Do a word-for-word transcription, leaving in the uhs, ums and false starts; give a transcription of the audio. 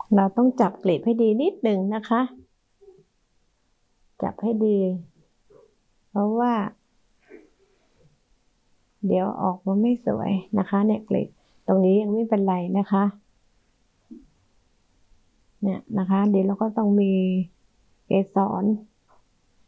เราต้องจับกลีบให้ดีนิดหนึ่งนะคะ จับให้ดี เพราะว่า เดี๋ยวออกมาไม่สวยนะคะเนี่ยกลีบตรงนี้ยังไม่เป็นไรนะคะ เนี่ยนะคะ เดี๋ยวเราก็ต้องมีเกสร